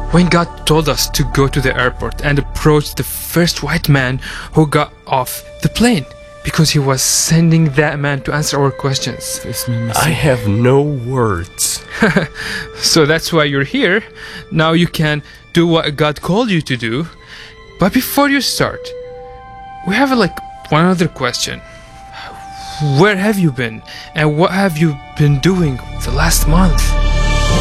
when God told us to go to the airport and approach the first white man who got off the plane, because he was sending that man to answer our questions. I have no words. So that's why you're here. Now you can do what God called you to do. But before you start, we have one other question. Where have you been? And what have you been doing the last month?